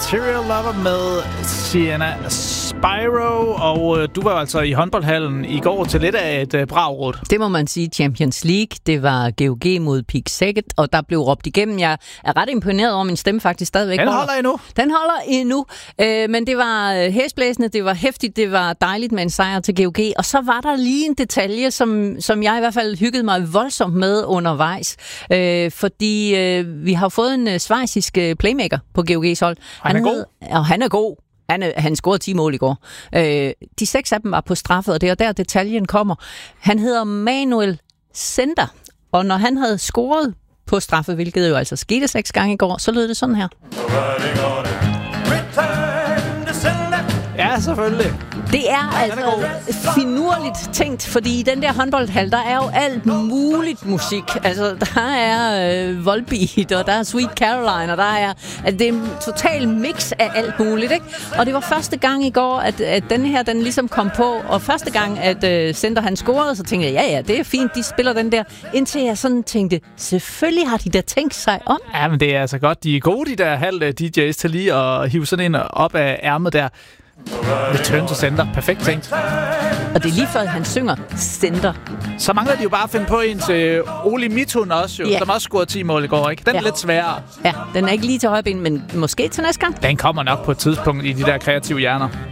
Material Lover med Sienna Spyro, og du var altså i håndboldhallen i går til lidt af et bragrod. Det må man sige. Champions League, det var GOG mod Pick Szeged, og der blev råbt igennem. Jeg er ret imponeret over min stemme faktisk stadigvæk. Den holder endnu. Den holder endnu, men det var hæsblæsende, det var hæftigt, det var dejligt med en sejr til GOG, og så var der lige en detalje, som jeg i hvert fald hyggede mig voldsomt med undervejs, fordi vi har fået en schweizisk playmaker på GOG's hold. Han er god. Og han er god. Han scorede 10 mål i går. De 6 af dem var på straffet, og det er der detaljen kommer. Han hedder Manuel Sender, og når han havde scoret på straffe, hvilket jo altså skete 6 gange i går, så lød det sådan her. Ja, selvfølgelig. Det er altså finurligt tænkt, fordi i den der håndboldhal, der er jo alt muligt musik. Altså, der er Volbeat, og der er Sweet Caroline, og der er det er en total mix af alt muligt, ikke? Og det var første gang i går, at den her, den ligesom kom på, og første gang, at Center han scorede, så tænkte jeg, ja, det er fint, de spiller den der, indtil jeg sådan tænkte, selvfølgelig har de da tænkt sig om. Ja, men det er altså godt. De er gode, de der halv DJ's til lige at hive sådan en op af ærmet der. Return to Center. Perfekt tænkt. Og det er lige før, han synger Center. Så mangler de jo bare at finde på ens Oli Mitun også, jo, som også scorede 10 mål i går, ikke? Den er lidt sværere. Ja, den er ikke lige til højben, men måske til næste gang. Den kommer nok på et tidspunkt i de der kreative hjerner.